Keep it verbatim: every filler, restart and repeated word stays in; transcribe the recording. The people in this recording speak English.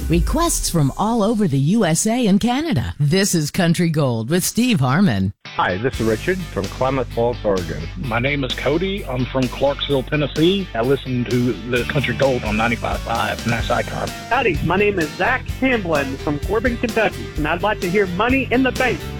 Requests from all over the U S A and Canada. This is Country Gold with Steve Harmon. Hi, this is Richard from Klamath Falls, Oregon. My name is Cody. I'm from Clarksville, Tennessee. I listen to the Country Gold on ninety-five point five, and that's Icon. Howdy, my name is Zach Hamblin from Corbin, Kentucky, and I'd like to hear Money in the Bank